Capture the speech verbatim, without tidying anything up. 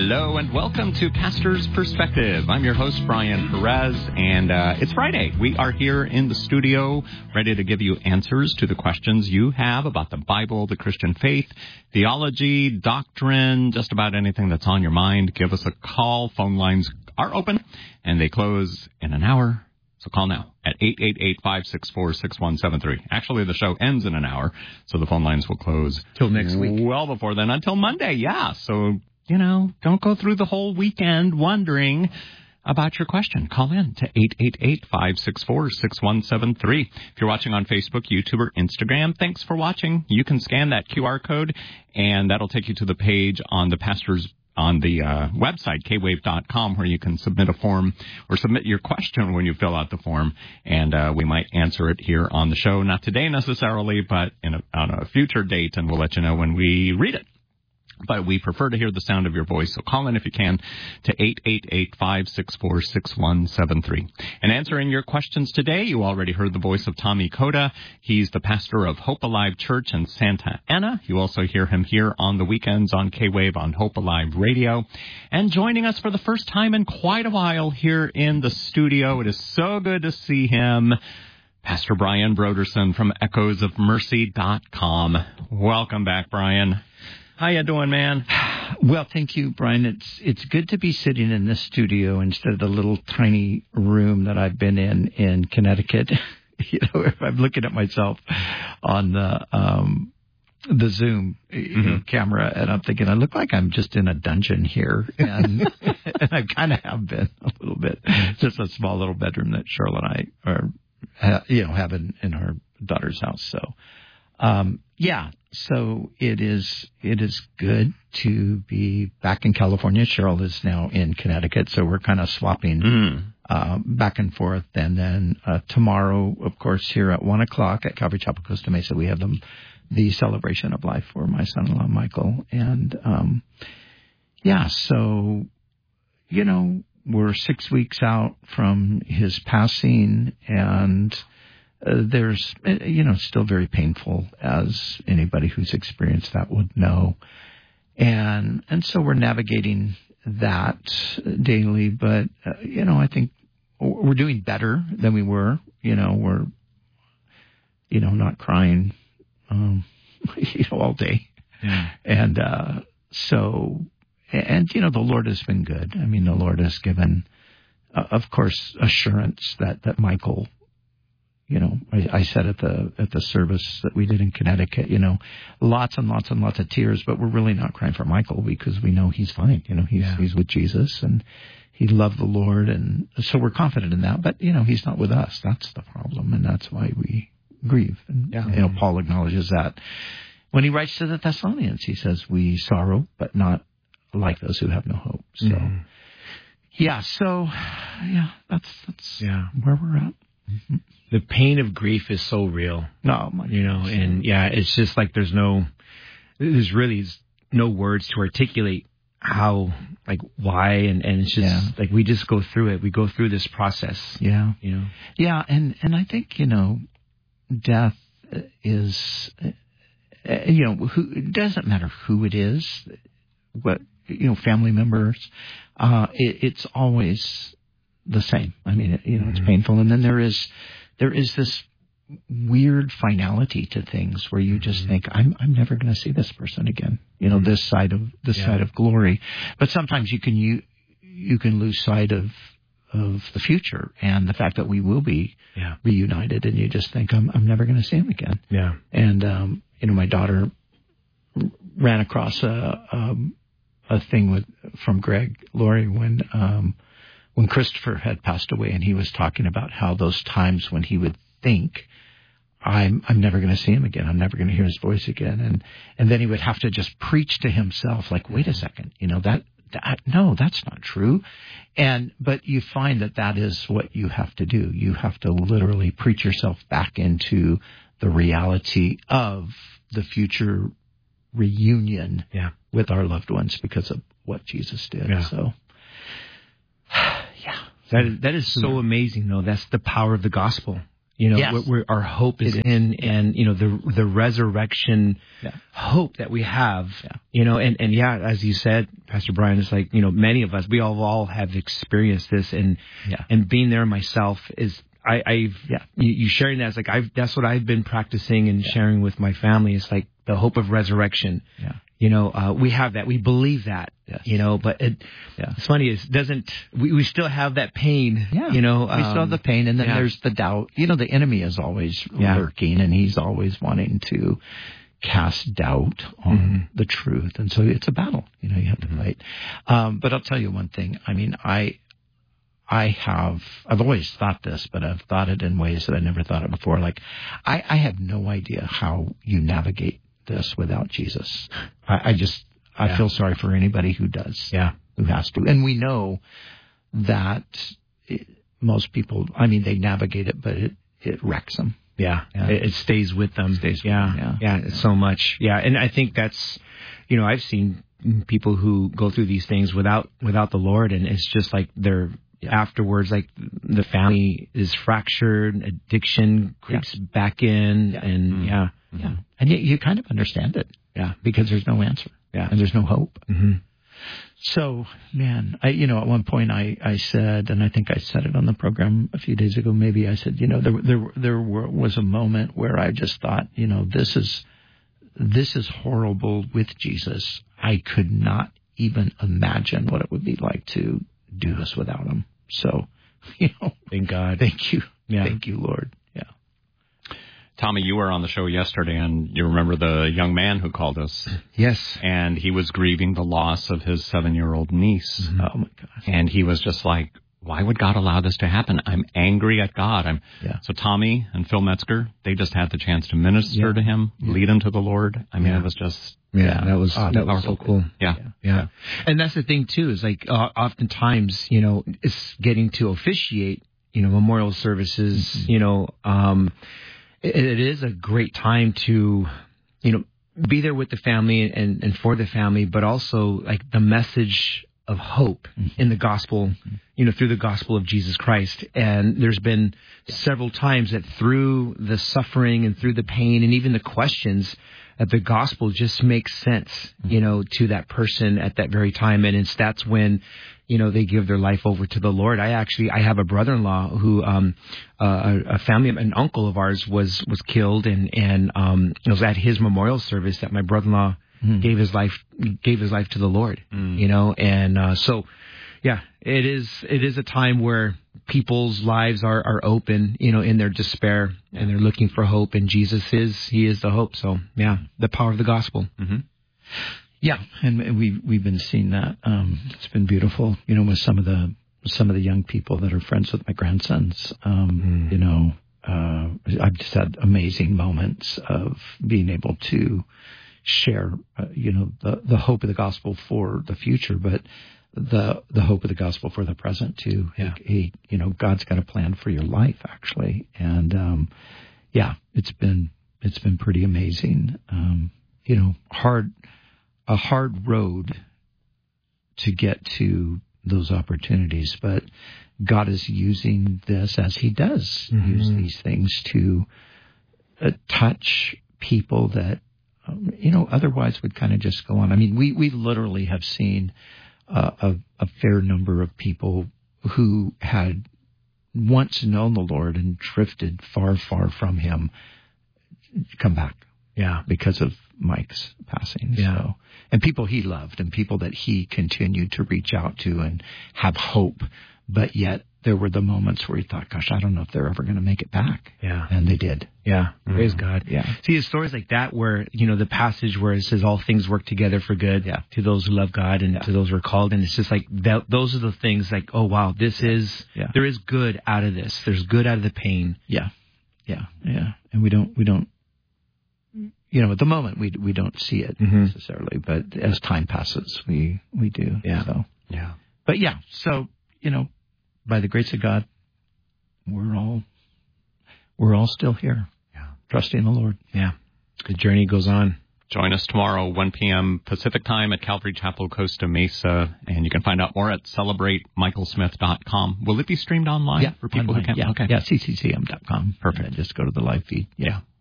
Hello and welcome to Pastor's Perspective. I'm your host, Brian Perez, and uh, it's Friday. We are here in the studio ready to give you answers to the questions you have about the Bible, the Christian faith, theology, doctrine, just about anything that's on your mind. Give us a call. Phone lines are open, and they close in an hour. So call now at eight eight eight, five six four, six one seven three. Actually, the show ends in an hour, so the phone lines will close till next week. Well before then, until Monday, yeah. So, you know, don't go through the whole weekend wondering about your question. Call in to eight eight eight, five six four, six one seven three. If you're watching on Facebook, YouTube, or Instagram, thanks for watching. You can scan that Q R code, and that'll take you to the page on the Pastor's on the uh, website, k wave dot com, where you can submit a form or submit your question when you fill out the form, and uh, we might answer it here on the show. Not today necessarily, but in a, on a future date, and we'll let you know when we read it. But we prefer to hear the sound of your voice, so call in if you can to eight eight eight, five six four, six one seven three. And answering your questions today, you already heard the voice of Tommy Coda. He's the pastor of Hope Alive Church in Santa Ana. You also hear him here on the weekends on K-Wave on Hope Alive Radio. And joining us for the first time in quite a while here in the studio, it is so good to see him, Pastor Brian Broderson from echoes of mercy dot com. Welcome back, Brian. How you doing, man? Well, thank you, Brian. It's it's good to be sitting in this studio instead of the little tiny room that I've been in in Connecticut. You know, if I'm looking at myself on the um, the Zoom you know, mm-hmm. camera, and I'm thinking I look like I'm just in a dungeon here, and and I kind of have been a little bit. It's just a small little bedroom that Cheryl and I are, ha, you know, have in, in our daughter's house. So, um, yeah. So it is it is good to be back in California. Cheryl is now in Connecticut, so we're kind of swapping mm. uh, back and forth. And then uh, tomorrow, of course, here at one o'clock at Calvary Chapel, Costa Mesa, we have the, the celebration of life for my son-in-law, Michael. And, um, yeah, so, you know, we're six weeks out from his passing, and Uh, there's, you know, still very painful, as anybody who's experienced that would know. And and so we're navigating that daily. But, uh, you know, I think we're doing better than we were. You know, we're, you know, not crying, um, you know, all day. Yeah. And uh, so, and, you know, the Lord has been good. I mean, the Lord has given, uh, of course, assurance that, that Michael, you know, I, I said at the at the service that we did in Connecticut, you know, lots and lots and lots of tears, but we're really not crying for Michael because we know he's fine. You know, he's yeah. he's with Jesus and he loved the Lord, and so we're confident in that. But you know, he's not with us. That's the problem, and that's why we grieve. And yeah. you know, Paul acknowledges that when he writes to the Thessalonians. He says, "We sorrow, but not like those who have no hope." So, mm. yeah. So, yeah, that's that's yeah. where we're at. Mm-hmm. The pain of grief is so real. No, my you know, and yeah, it's just like there's no, there's really no words to articulate how, like, why, and, and it's just yeah. like we just go through it. We go through this process. Yeah, you know. Yeah, and and I think you know, death is, you know, who, it doesn't matter who it is, what you know, family members. Uh, it, it's always the same. I mean, it, you know, mm-hmm. it's painful, and then there is. There is this weird finality to things where you just mm-hmm. think, I'm I'm never going to see this person again. You know, mm-hmm. this side of this yeah. side of glory. But sometimes you can you you can lose sight of of the future and the fact that we will be yeah. reunited, and you just think, I'm I'm never going to see him again. Yeah. And um, you know, my daughter ran across a um, a thing with from Greg Laurie when. Um, When Christopher had passed away, and he was talking about how those times when he would think, I'm I'm never going to see him again. I'm never going to hear his voice again. And and then he would have to just preach to himself, like, wait a second, you know, that, that no, that's not true. And but you find that that is what you have to do. You have to literally preach yourself back into the reality of the future reunion yeah. with our loved ones because of what Jesus did. Yeah. So. Yeah, that is, that is so amazing, though. That's the power of the gospel. You know, Yes. where, where our hope is, is in, and you know the the resurrection yeah. hope that we have. Yeah. You know, and and yeah, as you said, Pastor Brian, it's like, you know, many of us, we all all have experienced this, and yeah. and being there myself is. I, I've yeah. you, you sharing that. It's like I've that's what I've been practicing and yeah. sharing with my family. It's like the hope of resurrection. Yeah. You know, uh, we have that. We believe that. Yes. You know, but it, yeah. it's funny. It doesn't. We, we still have that pain. Yeah. You know, we um, still have the pain, and then yeah. there's the doubt. You know, the enemy is always yeah. lurking, and he's always wanting to cast doubt on mm-hmm. the truth, and so it's a battle. You know, you have to mm-hmm. fight. Um, but I'll tell you one thing. I mean, I. I have, I've always thought this, but I've thought it in ways that I never thought it before. Like, I, I have no idea how you navigate this without Jesus. I, I just, I yeah. feel sorry for anybody who does, yeah. who has to. And we know that it, most people, I mean, they navigate it, but it, it wrecks them. Yeah. yeah. It, it stays with them. Stays yeah. with them. Yeah. Yeah. So much. Yeah. And I think that's, you know, I've seen people who go through these things without, without the Lord, and it's just like they're, Yeah. afterwards, like the family is fractured, addiction creeps yeah. back in, yeah. and mm-hmm. yeah, yeah, and yet you kind of understand it, yeah, because there's no answer, yeah, and there's no hope. Mm-hmm. So, man, I, you know, at one point I, I said, and I think I said it on the program a few days ago. Maybe I said, you know, there, there, there were, was a moment where I just thought, you know, this is, this is horrible with Jesus. I could not even imagine what it would be like to do this without him. So, you know, thank God. Thank you. Yeah. Thank you, Lord. Yeah. Tommy, you were on the show yesterday, and you remember the young man who called us. Yes. And he was grieving the loss of his seven-year-old niece. Mm-hmm. Oh, my gosh. And he was just like, why would God allow this to happen? I'm angry at God. I'm yeah. So Tommy and Phil Metzger, they just had the chance to minister yeah. to him, yeah. lead him to the Lord. I mean, yeah. it was just... Yeah, yeah, that was oh, that was so cool. Yeah. yeah, yeah, and that's the thing too. Is like uh, oftentimes, you know, it's getting to officiate, you know, memorial services. Mm-hmm. You know, um, it, it is a great time to, you know, be there with the family and and for the family, but also like the message of hope mm-hmm. in the gospel, mm-hmm. you know, through the gospel of Jesus Christ. And there's been yeah. several times that through the suffering and through the pain and even the questions, that the gospel just makes sense, you know, to that person at that very time. And it's, that's when, you know, they give their life over to the Lord. I actually, I have a brother-in-law who, um, uh, a family, an uncle of ours was, was killed, and, and, um, it was at his memorial service that my brother-in-law mm. gave his life, gave his life to the Lord, mm. you know, and, uh, so, yeah, it is, it is a time where people's lives are, are open, you know, in their despair, yeah. and they're looking for hope, and Jesus is, he is the hope. So yeah, the power of the gospel. Mm-hmm. Yeah. And we've, we've been seeing that. Um, it's been beautiful, you know, with some of the, some of the young people that are friends with my grandsons. Um, mm. you know, uh, I've just had amazing moments of being able to share, uh, you know, the, the hope of the gospel for the future, but the the hope of the gospel for the present too. Yeah. Hey, you know, God's got a plan for your life, actually. And um yeah, it's been it's been pretty amazing. Um, you know, hard a hard road to get to those opportunities, but God is using this, as he does mm-hmm. use these things, to uh, touch people that um, you know, otherwise would kind of just go on. I mean, we we literally have seen Uh, a, a fair number of people who had once known the Lord and drifted far, far from him come back. Yeah. Because of Mike's passing. Yeah. So, and people he loved, and people that he continued to reach out to and have hope. But yet there were the moments where he thought, gosh, I don't know if they're ever going to make it back. Yeah. And they did. Yeah. Mm-hmm. Praise God. Yeah. See, the stories like that where, you know, the passage where it says all things work together for good yeah. to those who love God and yeah. to those who are called. And it's just like, that, those are the things like, oh, wow, this yeah. is, yeah. there is good out of this. There's good out of the pain. Yeah. Yeah. Yeah. And we don't, we don't, you know, at the moment we we don't see it mm-hmm. necessarily, but as time passes, we, we do. Yeah. So, yeah. But yeah, so, you know, by the grace of God, we're all, we're all still here. Yeah. Trusting the Lord. Yeah. The journey goes on. Join us tomorrow, one p.m. Pacific time at Calvary Chapel, Costa Mesa. And you can find out more at celebrate michael smith dot com. Will it be streamed online yeah, for people online, who can't? Yeah, okay. yeah, c c c m dot com. Perfect. And just go to the live feed. Yeah. yeah.